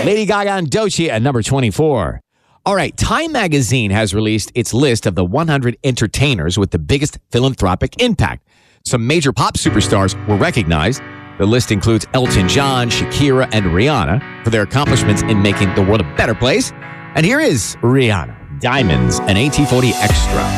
Lady Gaga and Doechii at number 24. All right, Time Magazine has released its list of the 100 entertainers with the biggest philanthropic impact. Some major pop superstars were recognized. The list includes Elton John, Shakira, and Rihanna for their accomplishments in making the world a better place. And here is Rihanna, Diamonds, and AT40 Extra.